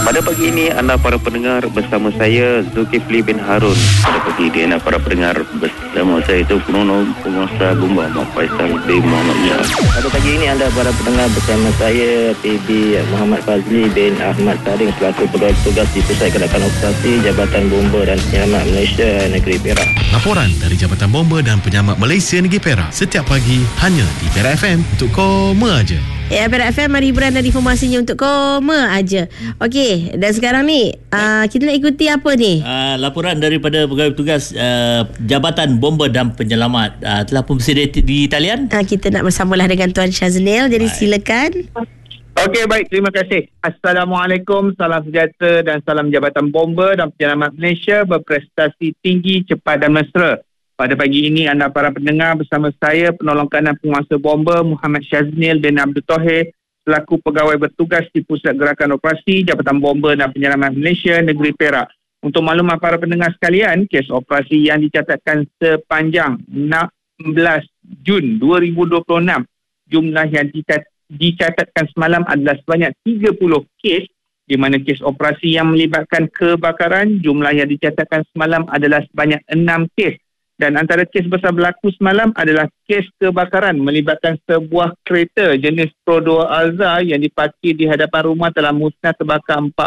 Pada pagi ini anda para pendengar bersama saya Zulkifli bin Harun. Pada pagi ini anda para pendengar bersama saya itu pengusaha Bomba Muhammad Faisal bin Muhammad Yah. Pada pagi ini anda para pendengar bersama saya PB Muhammad Fazli bin Ahmad Saring selaku pegawai tugas di Pusat Gerakan Operasi Jabatan Bomba dan Penyelamat Malaysia Negeri Perak. Laporan dari Jabatan Bomba dan Penyelamat Malaysia Negeri Perak setiap pagi hanya di Perak FM untuk koma aja. Ya, Perak FM mari hiburan dan informasinya untuk koma aja. Okey, dan sekarang ni kita nak ikuti apa ni? Laporan daripada pegawai tugas Jabatan Bomba dan Penyelamat telah pun bersedia di talian. Kita nak bersamalah dengan Tuan Syaznil. Jadi silakan. Okey, baik, terima kasih. Assalamualaikum, salam sejahtera dan salam Jabatan Bomba dan Penyelamat Malaysia berprestasi tinggi, cepat dan mesra. Pada pagi ini anda para pendengar bersama saya penolong kanan penguasa bomba Muhammad Syaznil bin Abdul Tohir selaku pegawai bertugas di Pusat Gerakan Operasi Jabatan Bomba dan Penyelamat Malaysia Negeri Perak. Untuk maklumat para pendengar sekalian, kes operasi yang dicatatkan sepanjang 16 Jun 2026, jumlah yang dicatatkan semalam adalah sebanyak 30 kes, di mana kes operasi yang melibatkan kebakaran, jumlah yang dicatatkan semalam adalah sebanyak 6 kes. Dan antara kes besar berlaku semalam adalah kes kebakaran melibatkan sebuah kereta jenis Pro 2 Alza yang diparkir di hadapan rumah telah musnah terbakar 40%.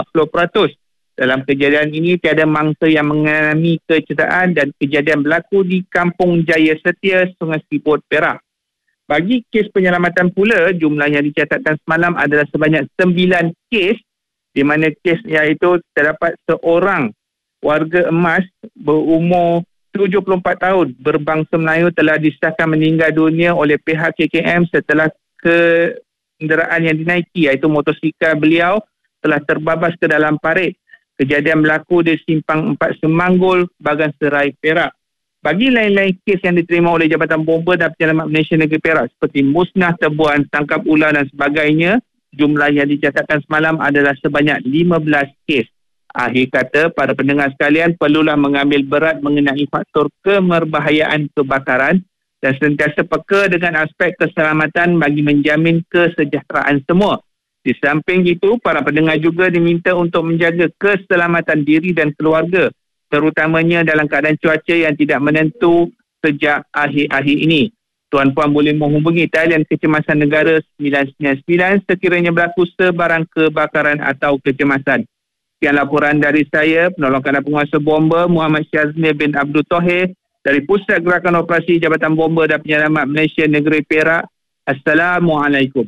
Dalam kejadian ini, tiada mangsa yang mengalami kecederaan dan kejadian berlaku di Kampung Jaya Setia, Sungai Siput, Perak. Bagi kes penyelamatan pula, jumlah yang dicatatkan semalam adalah sebanyak 9 kes, di mana kes iaitu terdapat seorang warga emas berumur 74 tahun berbangsa Melayu telah disahkan meninggal dunia oleh pihak KKM setelah kenderaan yang dinaiki iaitu motosikal beliau telah terbabas ke dalam parit. Kejadian berlaku di Simpang 4 Semanggul, Bagan Serai, Perak. Bagi lain-lain kes yang diterima oleh Jabatan Bomba dan Penyelamat Malaysia Negeri Perak seperti musnah tebuan, tangkap ular dan sebagainya, jumlah yang dicatatkan semalam adalah sebanyak 15 kes. Akhir kata, para pendengar sekalian perlulah mengambil berat mengenai faktor kemerbahayaan kebakaran dan sentiasa peka dengan aspek keselamatan bagi menjamin kesejahteraan semua. Di samping itu, para pendengar juga diminta untuk menjaga keselamatan diri dan keluarga, terutamanya dalam keadaan cuaca yang tidak menentu sejak akhir-akhir ini. Tuan-puan boleh menghubungi talian kecemasan negara 999 sekiranya berlaku sebarang kebakaran atau kecemasan. Sekian laporan dari saya, penolong kanan penguasa bomba Muhammad Syaznil bin Abdul Tohir dari Pusat Gerakan Operasi Jabatan Bomba dan Penyelamat Malaysia Negeri Perak. Assalamualaikum.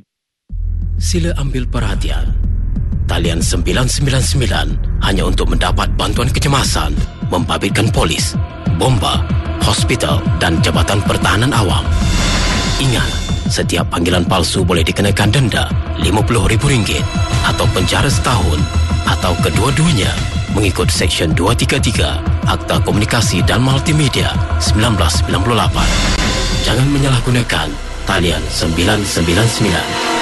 Sila ambil perhatian. Talian 999 hanya untuk mendapat bantuan kecemasan, membabitkan polis, bomba, hospital dan Jabatan Pertahanan Awam. Ingat, setiap panggilan palsu boleh dikenakan denda RM50,000 atau penjara setahun atau kedua-duanya mengikut Seksyen 233 Akta Komunikasi dan Multimedia 1998. Jangan menyalahgunakan talian 999.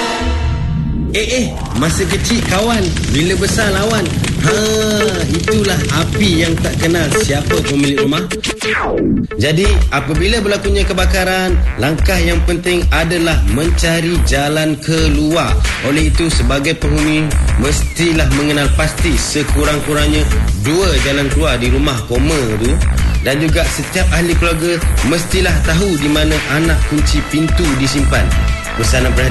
Masa kecil kawan, bila besar lawan. Itulah api yang tak kenal siapa pemilik rumah. Jadi, apabila berlakunya kebakaran, langkah yang penting adalah mencari jalan keluar. Oleh itu, sebagai penghuni, mestilah mengenal pasti sekurang-kurangnya 2 jalan keluar di rumah koma tu. Dan juga setiap ahli keluarga mestilah tahu di mana anak kunci pintu disimpan. Pesanan